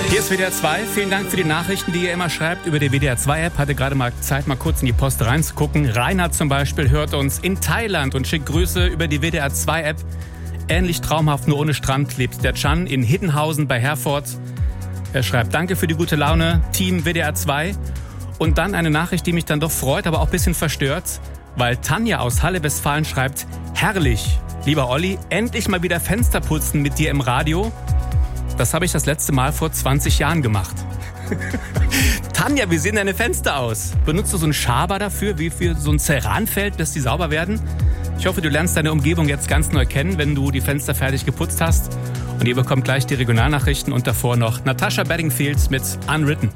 Hier ist WDR 2. Vielen Dank für die Nachrichten, die ihr immer schreibt über die WDR 2-App. Hatte gerade mal Zeit, mal kurz in die Post reinzugucken. Rainer zum Beispiel hört uns in Thailand und schickt Grüße über die WDR 2-App. Ähnlich traumhaft, nur ohne Strand, lebt der Can in Hiddenhausen bei Herford. Er schreibt, danke für die gute Laune, Team WDR 2. Und dann eine Nachricht, die mich dann doch freut, aber auch ein bisschen verstört, weil Tanja aus Halle, Westfalen schreibt, herrlich, lieber Olli, endlich mal wieder Fenster putzen mit dir im Radio. Das habe ich das letzte Mal vor 20 Jahren gemacht. Tanja, wie sehen deine Fenster aus? Benutzt du so einen Schaber dafür, wie für so ein Ceranfeld, dass die sauber werden? Ich hoffe, du lernst deine Umgebung jetzt ganz neu kennen, wenn du die Fenster fertig geputzt hast. Und ihr bekommt gleich die Regionalnachrichten und davor noch Natasha Bedingfield mit Unwritten.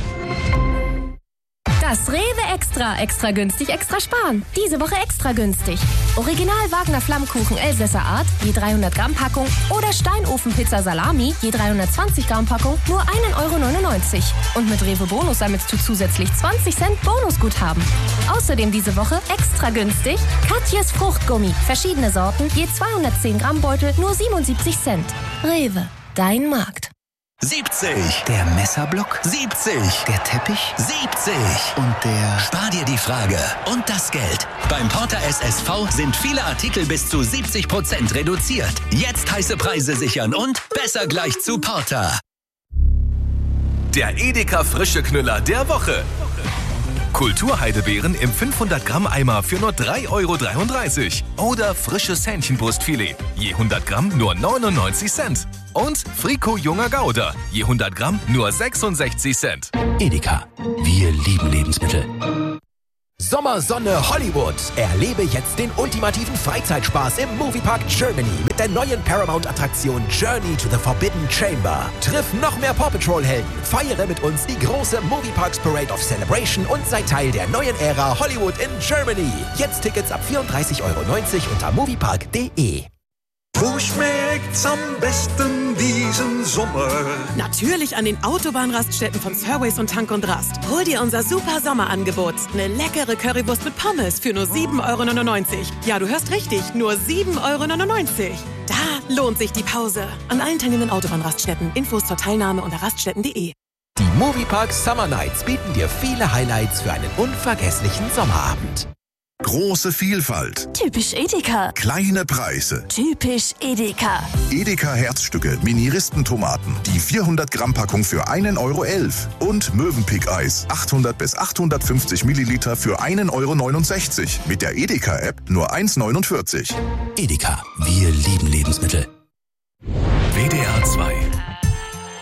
Das Rewe Extra günstig, extra sparen. Diese Woche extra günstig. Original Wagner Flammkuchen Elsässer Art, je 300 Gramm Packung oder Steinofenpizza Salami, je 320 Gramm Packung, nur 1,99 €. Und mit Rewe Bonus sammelst du zusätzlich 20 Cent Bonusguthaben. Außerdem diese Woche extra günstig Katjes Fruchtgummi, verschiedene Sorten, je 210 Gramm Beutel, nur 77 Cent. Rewe, dein Markt. 70. Der Messerblock. 70. Der Teppich. 70. Und der... Spar dir die Frage und das Geld. Beim Porter SSV sind viele Artikel bis zu 70% reduziert. Jetzt heiße Preise sichern und besser gleich zu Porter. Der Edeka frische Knüller der Woche. Kulturheidebeeren im 500 Gramm Eimer für nur 3,33 € oder frisches Hähnchenbrustfilet, je 100 Gramm nur 99 Cent. Und Frico junger Gouda, je 100 Gramm nur 66 Cent. Edeka, wir lieben Lebensmittel. Sommersonne Hollywood. Erlebe jetzt den ultimativen Freizeitspaß im Moviepark Germany mit der neuen Paramount-Attraktion Journey to the Forbidden Chamber. Triff noch mehr Paw Patrol-Helden, feiere mit uns die große Movieparks Parade of Celebration und sei Teil der neuen Ära Hollywood in Germany. Jetzt Tickets ab 34,90 € unter moviepark.de. Wo schmeckt's am besten diesen Sommer? Natürlich an den Autobahnraststätten von Surways und Tank und Rast. Hol dir unser super Sommerangebot. Eine leckere Currywurst mit Pommes für nur 7,99 €. Ja, du hörst richtig, nur 7,99 €. Da lohnt sich die Pause. An allen teilnehmenden Autobahnraststätten. Infos zur Teilnahme unter raststätten.de. Die Moviepark Summer Nights bieten dir viele Highlights für einen unvergesslichen Sommerabend. Große Vielfalt. Typisch Edeka. Kleine Preise. Typisch Edeka. Edeka Herzstücke, Mini-Ristentomaten. Die 400 Gramm Packung für 1,11 € und Mövenpick-Eis 800 bis 850 Milliliter für 1,69 € Mit der Edeka-App nur 1,49 €. Edeka, wir lieben Lebensmittel. WDR 2